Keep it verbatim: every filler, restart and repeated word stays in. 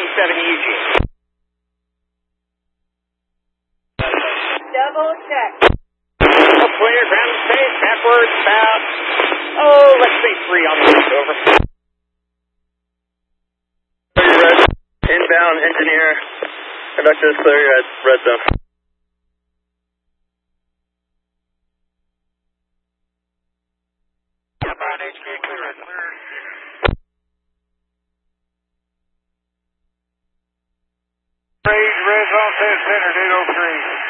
seven Eugene. Double check. Clear, ground space, backwards, about, oh, let's say three on the east, over. Red, inbound, engineer, conductor is clear, you're at red zone. Inbound H K clear, clear. Red zone says centered eight oh three.